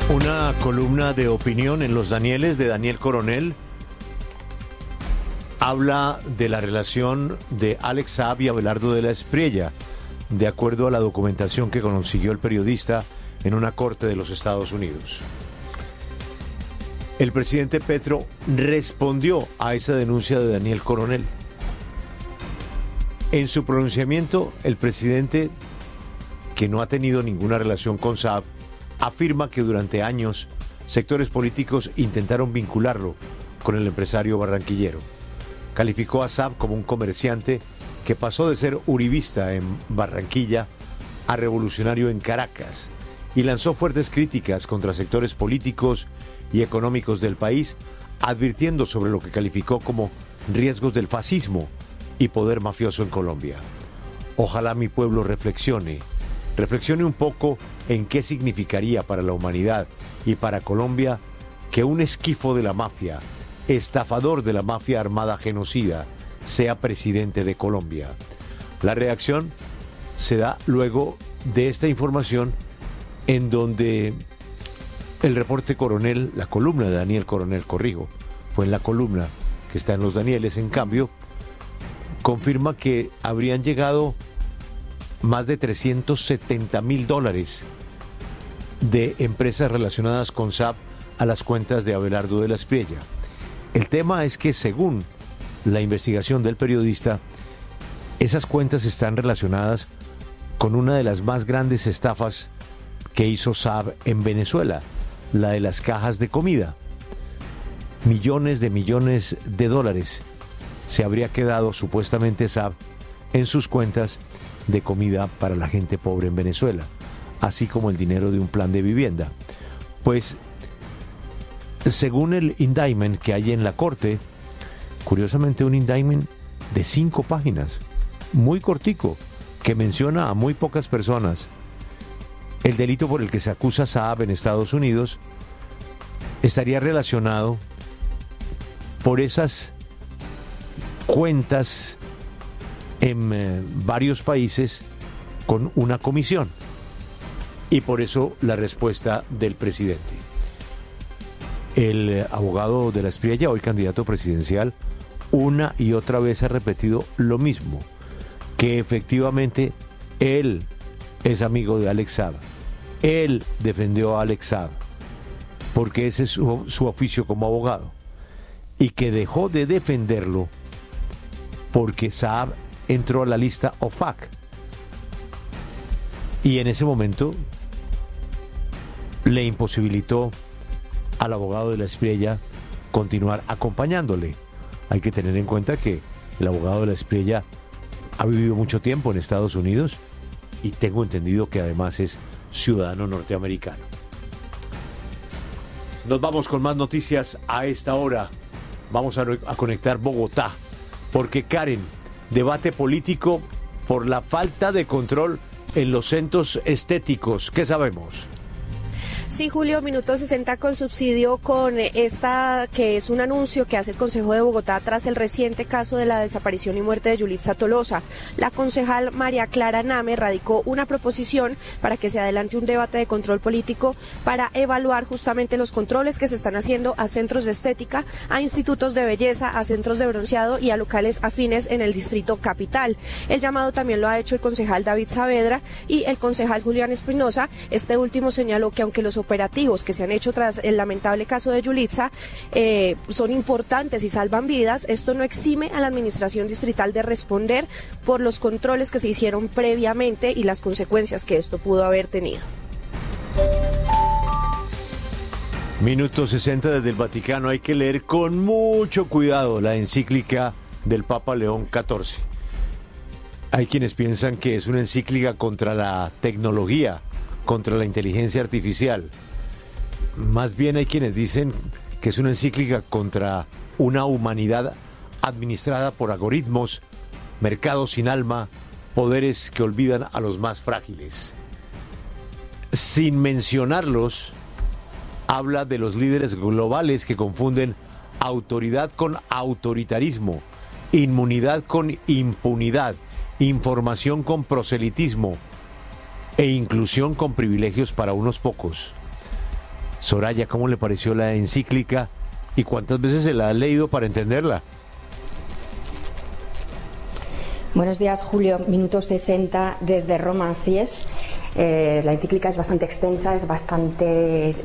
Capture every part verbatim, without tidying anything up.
Una columna de opinión en Los Danieles de Daniel Coronel habla de la relación de Alex Saab y Abelardo de la Espriella, de acuerdo a la documentación que consiguió el periodista en una corte de los Estados Unidos. El presidente Petro respondió a esa denuncia de Daniel Coronel. En su pronunciamiento, el presidente, que no ha tenido ninguna relación con Saab, afirma que durante años sectores políticos intentaron vincularlo con el empresario barranquillero. Calificó a Saab como un comerciante que pasó de ser uribista en Barranquilla a revolucionario en Caracas y lanzó fuertes críticas contra sectores políticos y económicos del país, advirtiendo sobre lo que calificó como riesgos del fascismo y poder mafioso en Colombia. Ojalá mi pueblo reflexione, reflexione un poco en qué significaría para la humanidad y para Colombia que un esquifo de la mafia, estafador de la mafia armada genocida, sea presidente de Colombia. La reacción se da luego de esta información en donde el reporte Coronel, la columna de Daniel Coronel, corrijo, fue en la columna que está en Los Danieles, en cambio, confirma que habrían llegado más de trescientos setenta mil dólares de empresas relacionadas con Saab a las cuentas de Abelardo de la Espriella. El tema es que, según la investigación del periodista, esas cuentas están relacionadas con una de las más grandes estafas que hizo Saab en Venezuela, la de las cajas de comida. Millones de millones de dólares se habría quedado supuestamente Saab en sus cuentas de comida para la gente pobre en Venezuela, así como el dinero de un plan de vivienda. Pues, según el indictment que hay en la corte, curiosamente un indictment de cinco páginas, muy cortico, que menciona a muy pocas personas, el delito por el que se acusa a Saab en Estados Unidos estaría relacionado por esas cuentas en eh, varios países con una comisión. Y por eso la respuesta del presidente. El eh, abogado de la Espriella, hoy candidato presidencial, una y otra vez ha repetido lo mismo, que efectivamente él es amigo de Alex Saab. Él defendió a Alex Saab, porque ese es su, su oficio como abogado, y que dejó de defenderlo porque Saab entró a la lista O F A C, y en ese momento le imposibilitó al abogado de la Espriella continuar acompañándole. Hay que tener en cuenta que el abogado de la Espriella ha vivido mucho tiempo en Estados Unidos y tengo entendido que además es ciudadano norteamericano. Nos vamos con más noticias a esta hora. Vamos a, a conectar Bogotá, porque Karen, debate político por la falta de control en los centros estéticos. ¿Qué sabemos? Sí, Julio, minuto sesenta con subsidio con esta que es un anuncio que hace el Consejo de Bogotá tras el reciente caso de la desaparición y muerte de Yulitza Tolosa. La concejal María Clara Name radicó una proposición para que se adelante un debate de control político para evaluar justamente los controles que se están haciendo a centros de estética, a institutos de belleza, a centros de bronceado y a locales afines en el distrito capital. El llamado también lo ha hecho el concejal David Saavedra y el concejal Julián Espinosa. Este último señaló que aunque los operativos que se han hecho tras el lamentable caso de Yulitza eh, son importantes y salvan vidas, esto no exime a la administración distrital de responder por los controles que se hicieron previamente y las consecuencias que esto pudo haber tenido. Minuto sesenta desde el Vaticano. Hay que leer con mucho cuidado la encíclica del Papa León catorce. Hay quienes piensan que es una encíclica contra la tecnología, contra la inteligencia artificial. Más bien hay quienes dicen que es una encíclica contra una humanidad administrada por algoritmos, mercados sin alma, poderes que olvidan a los más frágiles. Sin mencionarlos, habla de los líderes globales que confunden autoridad con autoritarismo, inmunidad con impunidad, información con proselitismo e inclusión con privilegios para unos pocos. Soraya, ¿cómo le pareció la encíclica y cuántas veces se la ha leído para entenderla? Buenos días, Julio. Minuto sesenta desde Roma, así es. Eh, la encíclica es bastante extensa, es bastante,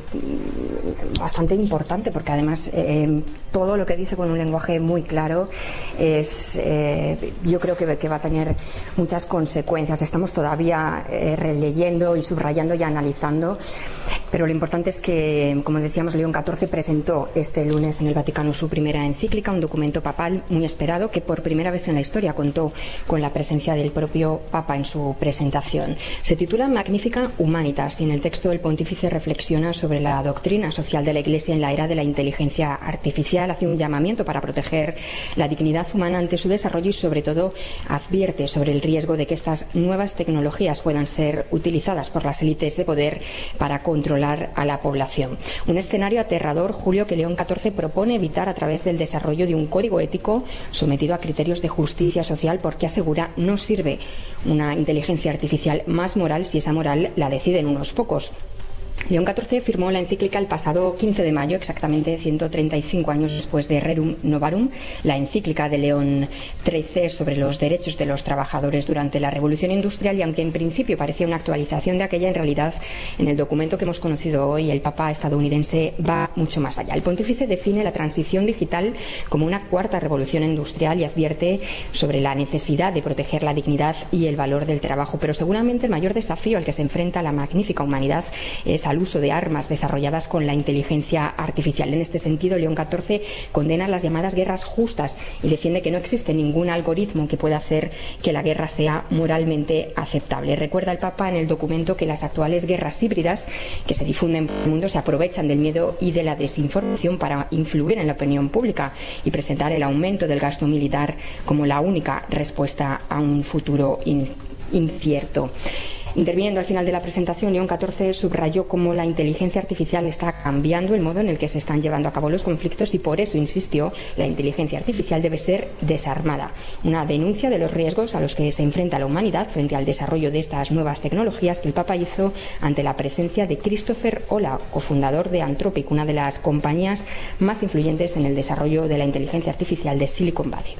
bastante importante porque además eh, todo lo que dice con un lenguaje muy claro es, eh, yo creo que, que va a tener muchas consecuencias. Estamos todavía eh, releyendo y subrayando y analizando, pero lo importante es que, como decíamos, León catorce presentó este lunes en el Vaticano su primera encíclica, un documento papal muy esperado que por primera vez en la historia contó con la presencia del propio Papa en su presentación. Se titula Magnifica Humanitas y en el texto el pontífice reflexiona sobre la doctrina social de la Iglesia en la era de la inteligencia artificial, hace un llamamiento para proteger la dignidad humana ante su desarrollo y sobre todo advierte sobre el riesgo de que estas nuevas tecnologías puedan ser utilizadas por las élites de poder para controlar a la población. Un escenario aterrador, Julio, que León catorce propone evitar a través del desarrollo de un código ético sometido a criterios de justicia social porque asegura no sirve una inteligencia artificial más moral si esa moral la deciden unos pocos. León catorce firmó la encíclica el pasado quince de mayo, exactamente ciento treinta y cinco años después de Rerum Novarum, la encíclica de León trece sobre los derechos de los trabajadores durante la Revolución Industrial, y aunque en principio parecía una actualización de aquella, en realidad en el documento que hemos conocido hoy el Papa estadounidense va mucho más allá. El pontífice define la transición digital como una cuarta revolución industrial y advierte sobre la necesidad de proteger la dignidad y el valor del trabajo, pero seguramente el mayor desafío al que se enfrenta la magnífica humanidad es al uso de armas desarrolladas con la inteligencia artificial. En este sentido, León catorce condena las llamadas guerras justas y defiende que no existe ningún algoritmo que pueda hacer que la guerra sea moralmente aceptable. Recuerda el Papa en el documento que las actuales guerras híbridas que se difunden por el mundo se aprovechan del miedo y de la desinformación para influir en la opinión pública y presentar el aumento del gasto militar como la única respuesta a un futuro incierto. Interviniendo al final de la presentación, León catorce subrayó cómo la inteligencia artificial está cambiando el modo en el que se están llevando a cabo los conflictos y por eso insistió, la inteligencia artificial debe ser desarmada. Una denuncia de los riesgos a los que se enfrenta la humanidad frente al desarrollo de estas nuevas tecnologías que el Papa hizo ante la presencia de Christopher Olah, cofundador de Anthropic, una de las compañías más influyentes en el desarrollo de la inteligencia artificial de Silicon Valley.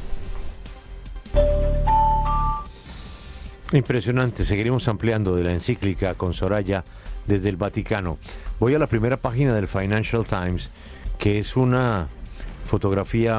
Impresionante, seguiremos ampliando de la encíclica con Soraya desde el Vaticano. Voy a la primera página del Financial Times, que es una fotografía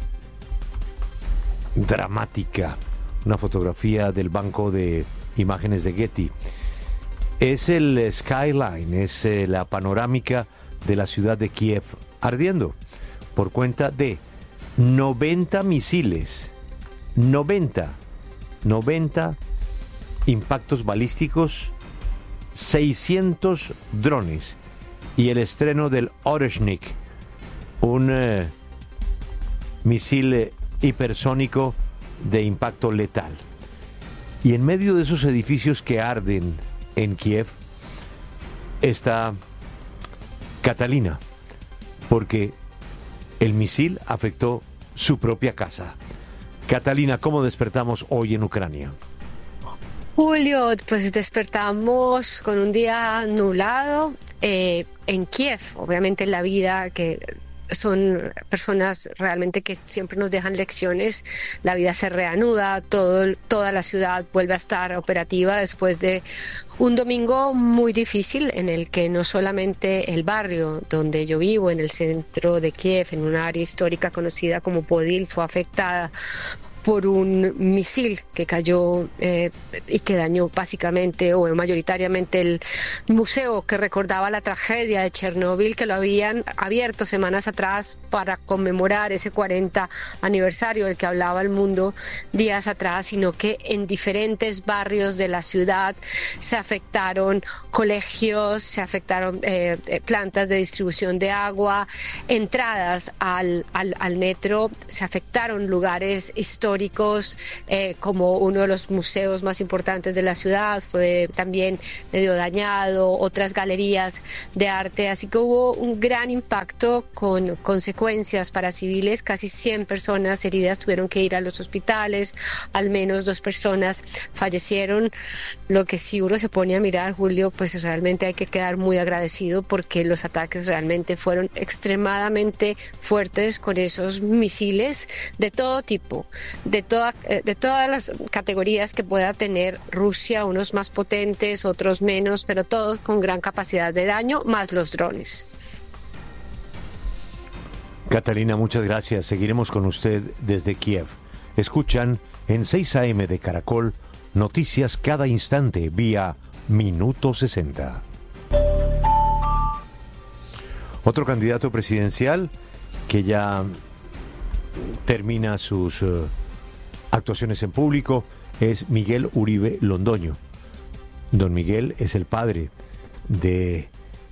dramática, una fotografía del banco de imágenes de Getty. Es el skyline, es eh, la panorámica de la ciudad de Kiev ardiendo por cuenta de noventa misiles, noventa, noventa impactos balísticos, seiscientos drones y el estreno del Oreshnik, un eh, misil eh, hipersónico de impacto letal. Y en medio de esos edificios que arden en Kiev está Catalina, porque el misil afectó su propia casa. Catalina, ¿cómo despertamos hoy en Ucrania? Julio, pues despertamos con un día nublado eh, en Kiev. Obviamente la vida, que son personas realmente que siempre nos dejan lecciones, la vida se reanuda, todo, toda la ciudad vuelve a estar operativa después de un domingo muy difícil en el que no solamente el barrio donde yo vivo, en el centro de Kiev, en una área histórica conocida como Podil, fue afectada por un misil que cayó eh, y que dañó básicamente o mayoritariamente el museo que recordaba la tragedia de Chernóbil, que lo habían abierto semanas atrás para conmemorar ese cuarenta aniversario del que hablaba el mundo días atrás, sino que en diferentes barrios de la ciudad se afectaron colegios, se afectaron eh, plantas de distribución de agua, entradas al, al, al metro, se afectaron lugares históricos históricos, eh, como uno de los museos más importantes de la ciudad, fue también medio dañado, otras galerías de arte, así que hubo un gran impacto con consecuencias para civiles. Casi cien personas heridas tuvieron que ir a los hospitales, al menos dos personas fallecieron. Lo que sí uno se pone a mirar, Julio, pues realmente hay que quedar muy agradecido porque los ataques realmente fueron extremadamente fuertes con esos misiles de todo tipo, de, toda, de todas las categorías que pueda tener Rusia, unos más potentes, otros menos, pero todos con gran capacidad de daño, más los drones. Catalina, muchas gracias. Seguiremos con usted desde Kiev. Escuchan en seis a eme de Caracol noticias cada instante vía Minuto sesenta. Otro candidato presidencial que ya termina sus uh, actuaciones en público es Miguel Uribe Londoño. Don Miguel es el padre de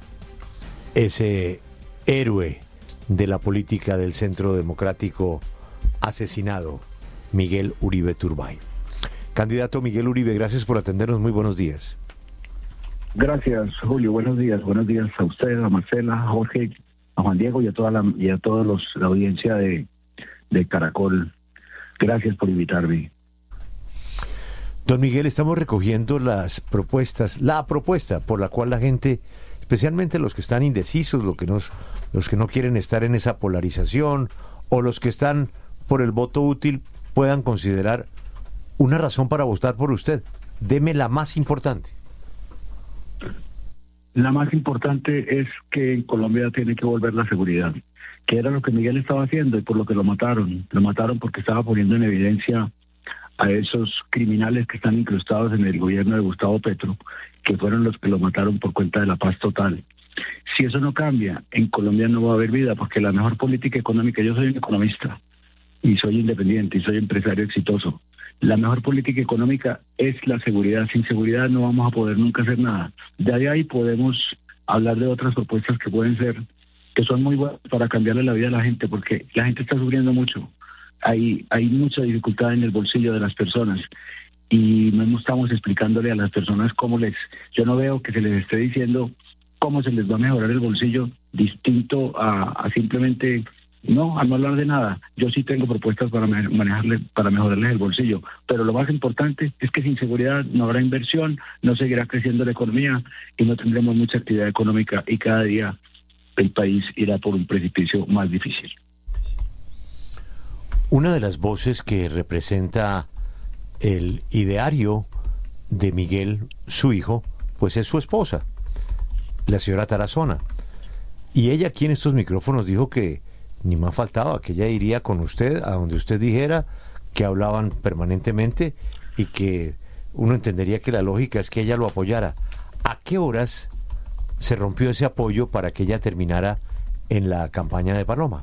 ese héroe de la política del Centro Democrático asesinado, Miguel Uribe Turbay. Candidato Miguel Uribe, gracias por atendernos. Muy buenos días. Gracias, Julio. Buenos días. Buenos días a usted, a Marcela, a Jorge, a Juan Diego y a toda la y a todos los la audiencia de, de Caracol. Gracias por invitarme. Don Miguel, estamos recogiendo las propuestas, la propuesta por la cual la gente, especialmente los que están indecisos, los que no, los que no quieren estar en esa polarización o los que están por el voto útil, puedan considerar una razón para votar por usted. Deme la más importante. La más importante es que en Colombia tiene que volver la seguridad, que era lo que Miguel estaba haciendo y por lo que lo mataron. Lo mataron porque estaba poniendo en evidencia a esos criminales que están incrustados en el gobierno de Gustavo Petro, que fueron los que lo mataron por cuenta de la paz total. Si eso no cambia, en Colombia no va a haber vida, porque la mejor política económica, yo soy un economista y soy independiente y soy empresario exitoso, la mejor política económica es la seguridad. Sin seguridad no vamos a poder nunca hacer nada. De ahí, ahí podemos hablar de otras propuestas que pueden ser, que son muy buenas para cambiarle la vida a la gente, porque la gente está sufriendo mucho. Hay, hay mucha dificultad en el bolsillo de las personas y no estamos explicándole a las personas cómo les... Yo no veo que se les esté diciendo cómo se les va a mejorar el bolsillo distinto a, a simplemente... No, a no hablar de nada. Yo sí tengo propuestas para manejarle, para mejorarles el bolsillo, pero lo más importante es que sin seguridad no habrá inversión, no seguirá creciendo la economía y no tendremos mucha actividad económica y cada día el país irá por un precipicio más difícil. Una de las voces que representa el ideario de Miguel, su hijo, pues es su esposa, la señora Tarazona. Y ella aquí en estos micrófonos dijo que ni más faltaba, que ella iría con usted a donde usted dijera, que hablaban permanentemente y que uno entendería que la lógica es que ella lo apoyara. ¿A qué horas se rompió ese apoyo para que ella terminara en la campaña de Paloma?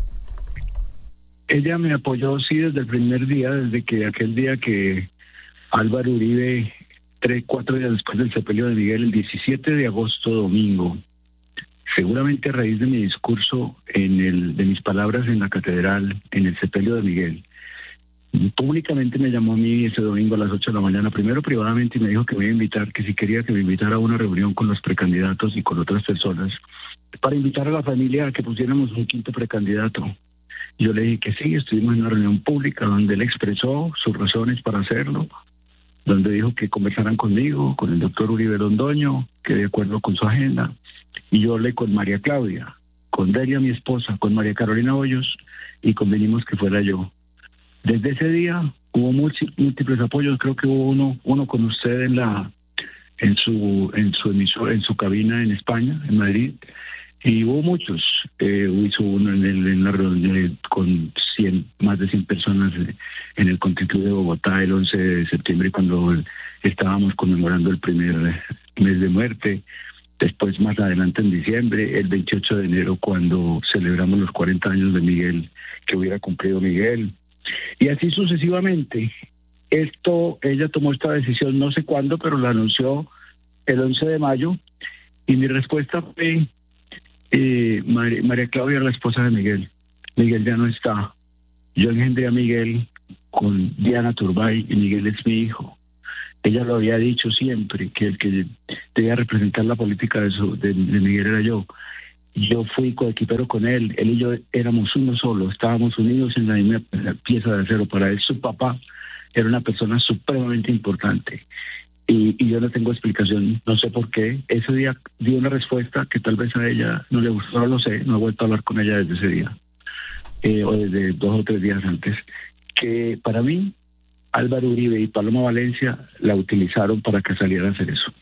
Ella me apoyó, sí, desde el primer día, desde que aquel día que Álvaro Uribe, tres, cuatro días después del sepelio de Miguel, el diecisiete de agosto, domingo, seguramente a raíz de mi discurso, en el de mis palabras en la catedral, en el sepelio de Miguel, públicamente me llamó a mí ese domingo a las ocho de la mañana, primero privadamente, y me dijo que me iba a invitar, que si quería que me invitara a una reunión con los precandidatos y con otras personas, para invitar a la familia a que pusiéramos un quinto precandidato. Yo le dije que sí, estuvimos en una reunión pública donde él expresó sus razones para hacerlo, donde dijo que conversaran conmigo, con el doctor Uribe Londoño, que de acuerdo con su agenda, y yo hablé con María Claudia, con Delia, mi esposa, con María Carolina Hoyos, y convenimos que fuera yo. Desde ese día hubo múltiples apoyos, creo que hubo uno uno con usted en la en su en su emisor, en su cabina en España, en Madrid, y hubo muchos. Eh, hizo uno en, el, en la reunión con cien, más de cien personas en el Country Club de Bogotá el once de septiembre, cuando estábamos conmemorando el primer mes de muerte. Después, más adelante en diciembre, el veintiocho de enero, cuando celebramos los cuarenta años de Miguel, que hubiera cumplido Miguel. Y así sucesivamente. Esto, ella tomó esta decisión no sé cuándo, pero la anunció el once de mayo, y mi respuesta fue, eh, María, María Claudia, la esposa de Miguel, Miguel ya no está. Yo engendré a Miguel con Diana Turbay y Miguel es mi hijo. Ella lo había dicho siempre, que el que debía representar la política de, su, de, de Miguel era yo. Yo fui coequipero con él, él y yo éramos uno solo, estábamos unidos en la misma pieza de acero. Para él su papá era una persona supremamente importante. Y, y yo no tengo explicación, no sé por qué. Ese día dio una respuesta que tal vez a ella no le gustó, no lo sé, no he vuelto a hablar con ella desde ese día, eh, o desde dos o tres días antes, que para mí Álvaro Uribe y Paloma Valencia la utilizaron para que saliera a hacer eso.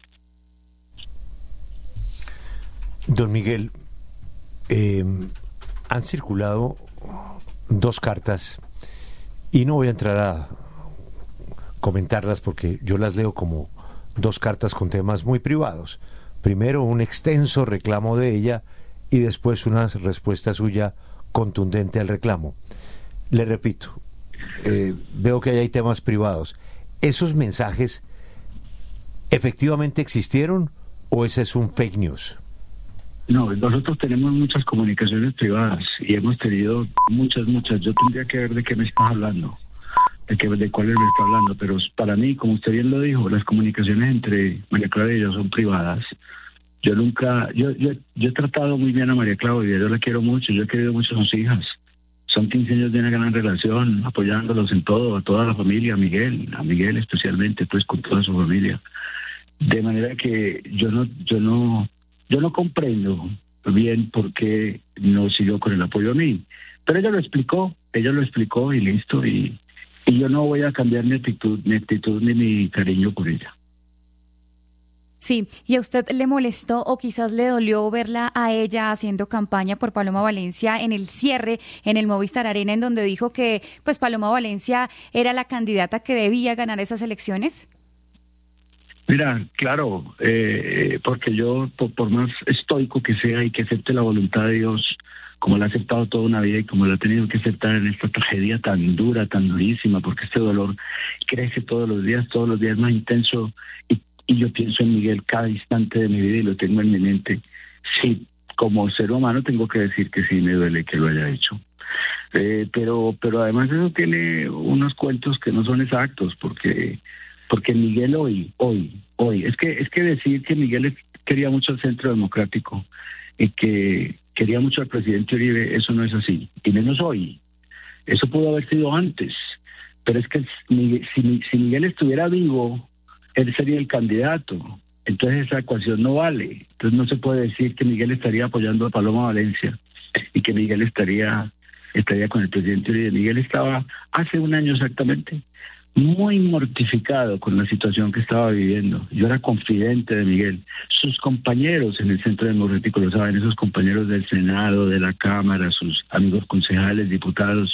Don Miguel, eh, han circulado dos cartas y no voy a entrar a comentarlas porque yo las leo como dos cartas con temas muy privados. Primero un extenso reclamo de ella y después una respuesta suya contundente al reclamo. Le repito, eh, veo que ahí hay temas privados. ¿Esos mensajes efectivamente existieron o ese es un fake news? No, nosotros tenemos muchas comunicaciones privadas y hemos tenido muchas, muchas. Yo tendría que ver de qué me estás hablando. De, que, de cuál me está hablando, pero para mí, como usted bien lo dijo, las comunicaciones entre María Claudia y yo son privadas. Yo nunca, yo, yo, yo he tratado muy bien a María Claudia, yo la quiero mucho, yo he querido mucho a sus hijas. Son quince años de una gran relación, apoyándolos en todo, a toda la familia, a Miguel, a Miguel especialmente, pues con toda su familia. De manera que yo no, yo no, yo no comprendo bien por qué no siguió con el apoyo a mí. Pero ella lo explicó, ella lo explicó y listo, y Y yo no voy a cambiar mi actitud, mi actitud ni mi cariño por ella. Sí, ¿y a usted le molestó o quizás le dolió verla a ella haciendo campaña por Paloma Valencia en el cierre en el Movistar Arena, en donde dijo que pues Paloma Valencia era la candidata que debía ganar esas elecciones? Mira, claro, eh, porque yo, por, por más estoico que sea y que acepte la voluntad de Dios, como la ha aceptado toda una vida y como la ha tenido que aceptar en esta tragedia tan dura, tan durísima, porque este dolor crece todos los días, todos los días más intenso, y, y yo pienso en Miguel cada instante de mi vida y lo tengo en mi mente. Sí, como ser humano tengo que decir que sí me duele que lo haya hecho. Eh, pero, pero además eso tiene unos cuentos que no son exactos, porque, porque Miguel hoy, hoy, hoy, es que, es que decir que Miguel quería mucho al Centro Democrático y que quería mucho al presidente Uribe, eso no es así, y menos hoy. Eso pudo haber sido antes, pero es que si, si Miguel estuviera vivo, él sería el candidato, entonces esa ecuación no vale. Entonces no se puede decir que Miguel estaría apoyando a Paloma Valencia y que Miguel estaría, estaría con el presidente Uribe. Miguel estaba hace un año exactamente muy mortificado con la situación que estaba viviendo. Yo era confidente de Miguel. Sus compañeros en el Centro Democrático lo saben, esos compañeros del Senado, de la Cámara, sus amigos concejales, diputados,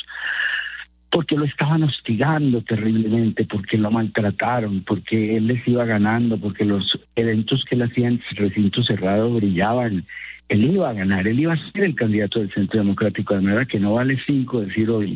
porque lo estaban hostigando terriblemente, porque lo maltrataron, porque él les iba ganando, porque los eventos que él hacía en recinto cerrado brillaban. Él iba a ganar, él iba a ser el candidato del Centro Democrático, de manera que no vale cinco decir hoy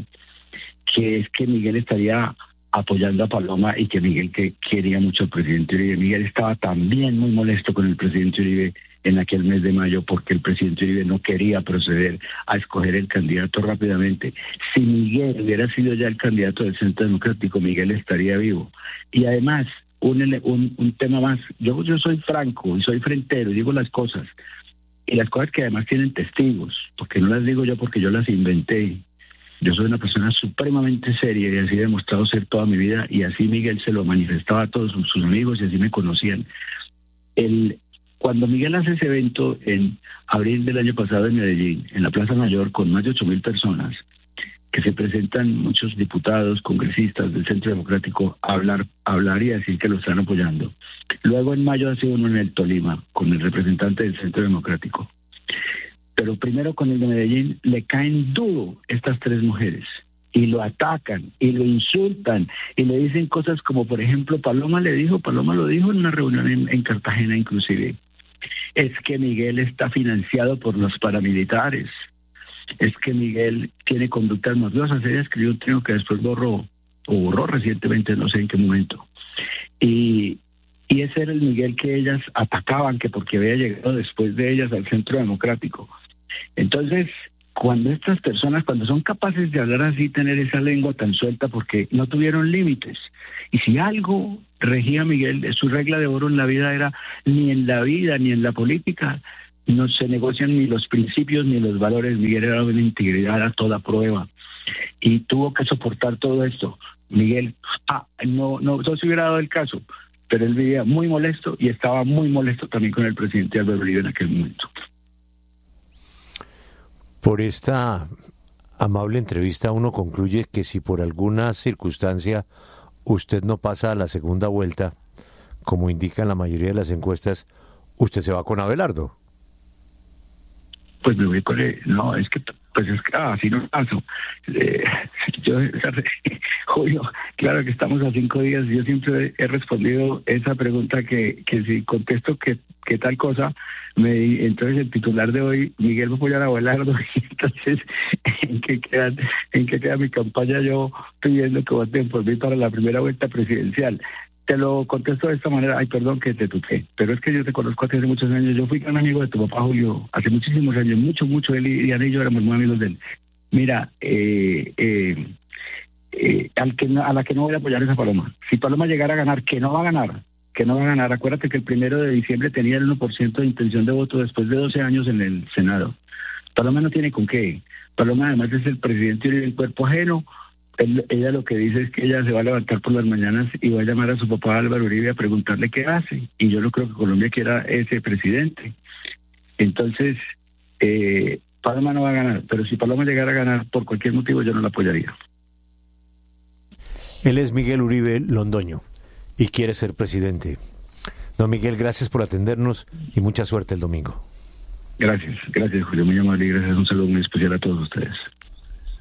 que es que Miguel estaría apoyando a Paloma y que Miguel que quería mucho al presidente Uribe. Miguel estaba también muy molesto con el presidente Uribe en aquel mes de mayo porque el presidente Uribe no quería proceder a escoger el candidato rápidamente. Si Miguel hubiera sido ya el candidato del Centro Democrático, Miguel estaría vivo. Y además, un, un, un tema más, yo, yo soy franco y soy frentero, digo las cosas, y las cosas que además tienen testigos, porque no las digo yo porque yo las inventé. Yo soy una persona supremamente seria y así he demostrado ser toda mi vida, y así Miguel se lo manifestaba a todos sus, sus amigos y así me conocían. El, cuando Miguel hace ese evento en abril del año pasado en Medellín, en la Plaza Mayor, con más de ocho mil personas, que se presentan muchos diputados, congresistas del Centro Democrático a hablar, a hablar y a decir que lo están apoyando. Luego en mayo hace uno en el Tolima, con el representante del Centro Democrático. Pero primero con el de Medellín le caen duro estas tres mujeres y lo atacan y lo insultan y le dicen cosas como, por ejemplo, Paloma le dijo, Paloma lo dijo en una reunión en, en Cartagena inclusive, es que Miguel está financiado por los paramilitares, es que Miguel tiene conductas mafiosas. Ella escribió un trino que después borró, o borró recientemente, no sé en qué momento. Y, y ese era el Miguel que ellas atacaban, que porque había llegado después de ellas al Centro Democrático. Entonces, cuando estas personas, cuando son capaces de hablar así, tener esa lengua tan suelta, porque no tuvieron límites. Y si algo regía a Miguel, su regla de oro en la vida era, ni en la vida ni en la política no se negocian ni los principios ni los valores. Miguel era una integridad a toda prueba y tuvo que soportar todo esto. Miguel, ah, no, no, no se hubiera dado el caso, pero él vivía muy molesto y estaba muy molesto también con el presidente Álvaro Uribe en aquel momento. Por esta amable entrevista uno concluye que si por alguna circunstancia usted no pasa a la segunda vuelta, como indican la mayoría de las encuestas, usted se va con Abelardo. Pues me voy con él. No, es que, pues es que, ah, así no paso. Eh, yo, Julio, claro que estamos a cinco días. Yo siempre he respondido esa pregunta que, que si contesto que, que tal cosa, me, entonces el titular de hoy, Miguel va a apoyar a Abelardo, y entonces, ¿en qué queda, en qué queda mi campaña yo pidiendo que voten por mí para la primera vuelta presidencial? Te lo contesto de esta manera. Ay, perdón que te tuqué, pero es que yo te conozco hace muchos años. Yo fui gran amigo de tu papá, Julio, hace muchísimos años, mucho, mucho. Él y Diana y yo éramos muy amigos de él. Mira, eh, eh, eh, al que no, a la que no voy a apoyar es a Paloma. Si Paloma llegara a ganar, que no va a ganar, que no va a ganar. Acuérdate que el primero de diciembre tenía el uno por ciento de intención de voto después de doce años en el Senado. Paloma no tiene con qué. Paloma además es el presidente del cuerpo ajeno. Él, ella lo que dice es que ella se va a levantar por las mañanas y va a llamar a su papá Álvaro Uribe a preguntarle qué hace. Y yo no creo que Colombia quiera ese presidente. Entonces, eh, Paloma no va a ganar. Pero si Paloma llegara a ganar por cualquier motivo, yo no la apoyaría. Él es Miguel Uribe Londoño y quiere ser presidente. Don Miguel, gracias por atendernos y mucha suerte el domingo. Gracias, gracias Julio, muy amable y gracias. Un saludo muy especial a todos ustedes.